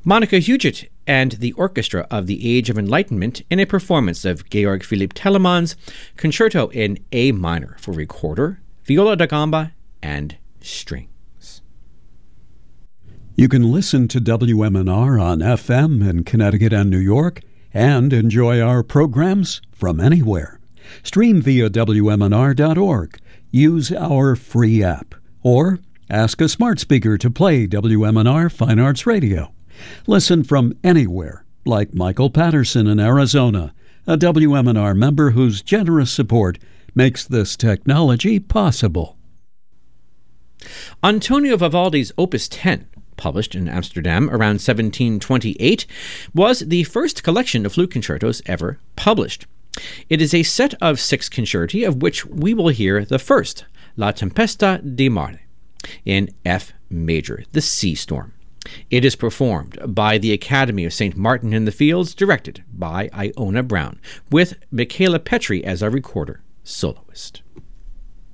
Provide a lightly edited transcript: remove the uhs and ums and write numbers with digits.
Monica Huget and the Orchestra of the Age of Enlightenment in a performance of Georg Philipp Telemann's Concerto in A minor for recorder, viola da gamba, and strings. You can listen to WMNR on FM in Connecticut and New York and enjoy our programs from anywhere. Stream via WMNR.org. Use our free app. Or ask a smart speaker to play WMNR Fine Arts Radio. Listen from anywhere, like Michael Patterson in Arizona, a WMNR member whose generous support makes this technology possible. Antonio Vivaldi's Opus 10, published in Amsterdam around 1728, was the first collection of flute concertos ever published. It is a set of 6 concerti, of which we will hear the first, La Tempesta di Mare, in F major, the sea storm. It is performed by the Academy of St. Martin in the Fields, directed by Iona Brown, with Michaela Petri as our recorder soloist.